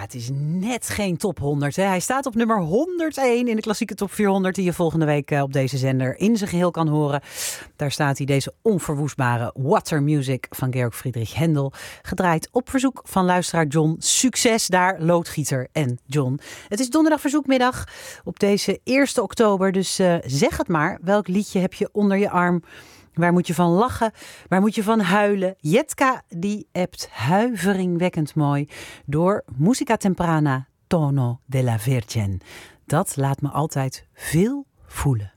het is net geen top 100. Hè. Hij staat op nummer 101 in de klassieke top 400... die je volgende week op deze zender in zijn geheel kan horen. Daar staat hij, deze onverwoestbare Water Music van Georg Friedrich Händel. Gedraaid op verzoek van luisteraar John. Succes daar, loodgieter en John. Het is donderdag verzoekmiddag op deze 1 oktober. Dus zeg het maar, welk liedje heb je onder je arm? Waar moet je van lachen? Waar moet je van huilen? Jetka die appt huiveringwekkend mooi door Musica Temprana Tono della Virgen. Dat laat me altijd veel voelen.